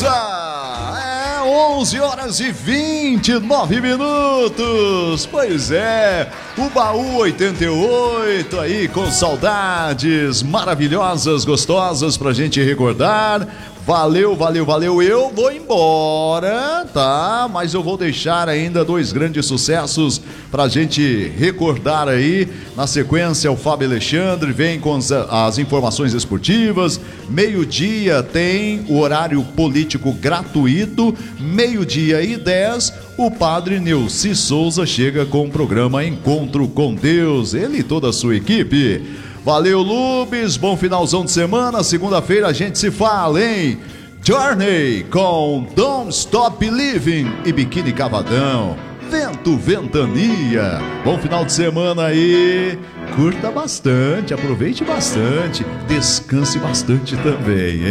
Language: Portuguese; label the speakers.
Speaker 1: 11 horas e 29 minutos. Pois é, o Baú 88 aí com saudades maravilhosas, gostosas pra gente recordar. Valeu, valeu, valeu. Eu vou embora, tá? Mas eu vou deixar ainda dois grandes sucessos pra gente recordar aí. Na sequência, o Fábio Alexandre vem com as informações esportivas. Meio-dia tem o horário político gratuito. 12:10, o padre Neuci Souza chega com o programa Encontro com Deus. Ele e toda a sua equipe. Valeu, Lubes, bom finalzão de semana. Segunda-feira a gente se fala, hein? Journey com Don't Stop Believing e Biquíni Cavadão. Vento, ventania. Bom final de semana aí. Curta bastante, aproveite bastante, descanse bastante também, hein?